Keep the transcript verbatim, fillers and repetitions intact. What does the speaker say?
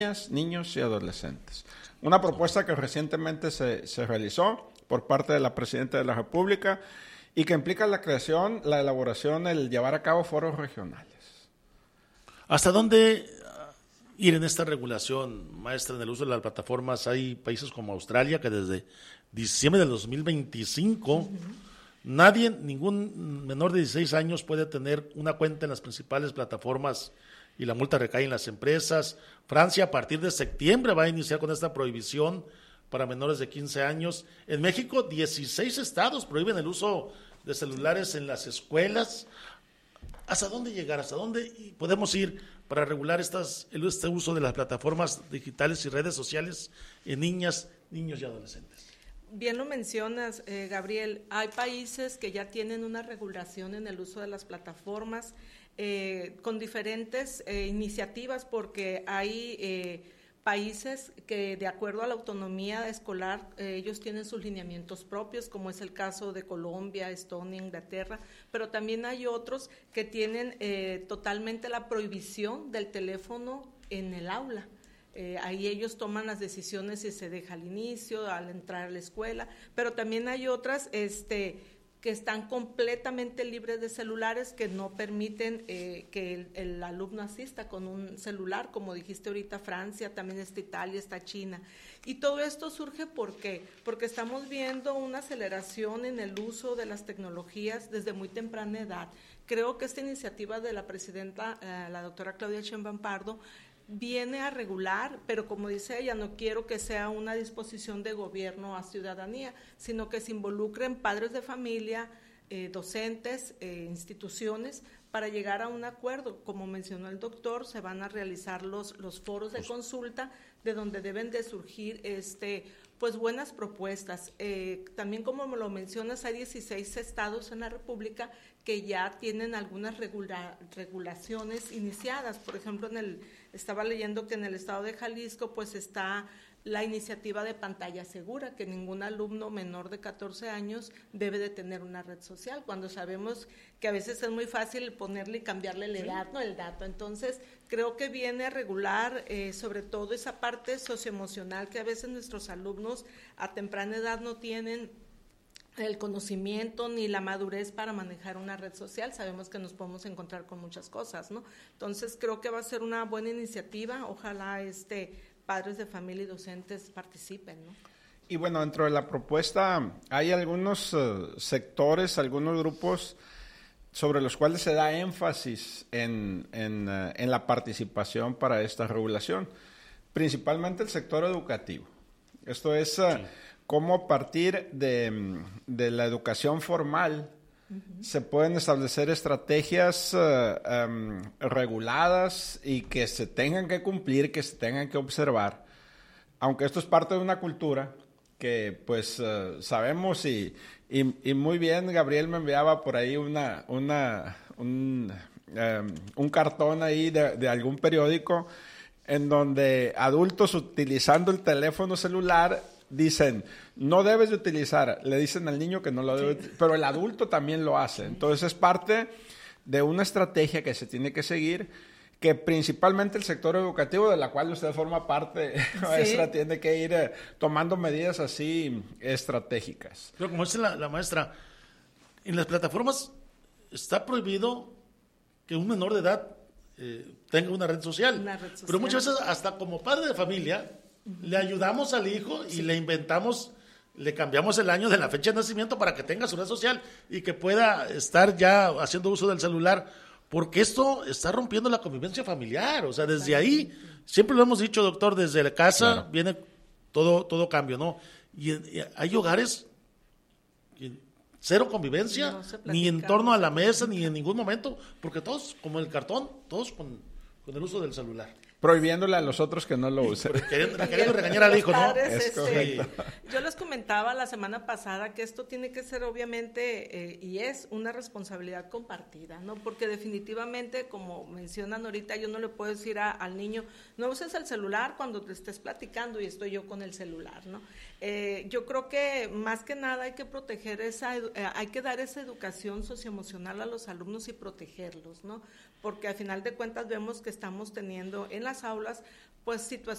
niños y adolescentes. Una propuesta que recientemente se, se realizó por parte de la Presidenta de la República y que implica la creación, la elaboración, el llevar a cabo foros regionales. ¿Hasta dónde ir en esta regulación, maestra, en el uso de las plataformas? Hay países como Australia que desde diciembre del dos mil veinticinco uh-huh. nadie, ningún menor de dieciséis años puede tener una cuenta en las principales plataformas y la multa recae en las empresas. Francia a partir de septiembre va a iniciar con esta prohibición para menores de quince años. En México, dieciséis estados prohíben el uso de celulares en las escuelas. ¿Hasta dónde llegar? ¿Hasta dónde podemos ir para regular estas, este uso de las plataformas digitales y redes sociales en niñas, niños y adolescentes? Bien lo mencionas, eh, Gabriel. Hay países que ya tienen una regulación en el uso de las plataformas eh, con diferentes eh, iniciativas, porque hay eh, países que, de acuerdo a la autonomía escolar, eh, ellos tienen sus lineamientos propios, como es el caso de Colombia, Estonia, Inglaterra, pero también hay otros que tienen eh, totalmente la prohibición del teléfono en el aula. Eh, ahí ellos toman las decisiones si se deja al inicio, al entrar a la escuela, pero también hay otras este, que están completamente libres de celulares, que no permiten eh, que el, el alumno asista con un celular, como dijiste ahorita, Francia, también está Italia, está China. Y todo esto surge ¿por qué? Porque estamos viendo una aceleración en el uso de las tecnologías desde muy temprana edad. Creo que esta iniciativa de la presidenta, eh, la doctora Claudia Sheinbaum Pardo, viene a regular, pero como dice ella, no quiero que sea una disposición de gobierno a ciudadanía, sino que se involucren padres de familia, eh, docentes, eh, instituciones, para llegar a un acuerdo. Como mencionó el doctor, se van a realizar los, los foros de consulta, de donde deben de surgir este pues buenas propuestas. Eh, también, como me lo mencionas, hay dieciséis estados en la República que ya tienen algunas regula, regulaciones iniciadas. Por ejemplo, en el estaba leyendo que en el estado de Jalisco pues está la iniciativa de pantalla segura, que ningún alumno menor de catorce años debe de tener una red social, cuando sabemos que a veces es muy fácil ponerle y cambiarle la edad, ¿no? El dato. Entonces, creo que viene a regular eh, sobre todo esa parte socioemocional que a veces nuestros alumnos a temprana edad no tienen el conocimiento ni la madurez para manejar una red social. Sabemos que nos podemos encontrar con muchas cosas, ¿no? Entonces, creo que va a ser una buena iniciativa. Ojalá este padres de familia y docentes participen, ¿no? Y bueno, dentro de la propuesta hay algunos uh, sectores, algunos grupos sobre los cuales se da énfasis en, en, uh, en la participación para esta regulación, principalmente el sector educativo. Esto es uh, sí. cómo a partir de, de la educación formal uh-huh. se pueden establecer estrategias uh, um, reguladas y que se tengan que cumplir, que se tengan que observar, aunque esto es parte de una cultura que pues uh, sabemos y, y, y muy bien. Gabriel me enviaba por ahí una, una, un, um, un cartón ahí de, de algún periódico en donde adultos utilizando el teléfono celular dicen, no debes de utilizar, le dicen al niño que no lo debe, sí. pero el adulto también lo hace. Entonces es parte de una estrategia que se tiene que seguir, que principalmente el sector educativo, de la cual usted forma parte, maestra, sí. tiene que ir eh, tomando medidas así estratégicas. Pero como dice la, la maestra, en las plataformas está prohibido que un menor de edad eh, tenga una red social. Una red social. Pero muchas veces, hasta como padre de familia, uh-huh. le ayudamos al hijo y sí. le inventamos, le cambiamos el año de la fecha de nacimiento para que tenga su red social y que pueda estar ya haciendo uso del celular, porque esto está rompiendo la convivencia familiar. O sea, desde ahí, siempre lo hemos dicho, doctor, desde la casa claro. viene todo, todo cambio, ¿no? Y, y hay hogares que cero convivencia, no ni en torno a la mesa, ni en ningún momento, porque todos, como el cartón, todos con, con el uso del celular. Prohibiéndole a los otros que no lo usen. Queriendo, queriendo regañar al hijo, ¿no? Es este, yo les comentaba la semana pasada que esto tiene que ser obviamente, eh, y es una responsabilidad compartida, ¿no? Porque definitivamente, como mencionan ahorita, yo no le puedo decir a, al niño, no uses el celular cuando te estés platicando y estoy yo con el celular, ¿no? Eh, yo creo que más que nada hay que proteger esa, eh, hay que dar esa educación socioemocional a los alumnos y protegerlos, ¿no? Porque al final de cuentas vemos que estamos teniendo en las aulas pues situaciones